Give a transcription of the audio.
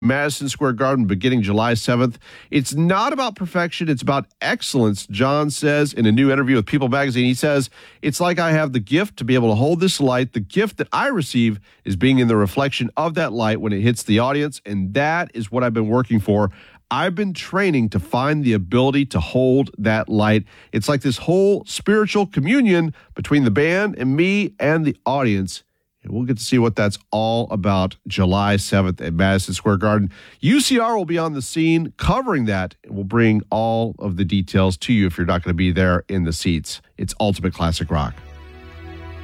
Madison Square Garden beginning July 7th. It's not about perfection, it's about excellence, John says in a new interview with People Magazine. He says, it's like I have the gift to be able to hold this light. The gift that I receive is being in the reflection of that light when it hits the audience, and that is what I've been working for. I've been training to find the ability to hold that light. It's like this whole spiritual communion between the band and me and the audience. And we'll get to see what that's all about July 7th at Madison Square Garden. UCR will be on the scene covering that, and we'll bring all of the details to you if you're not going to be there in the seats. It's Ultimate Classic Rock.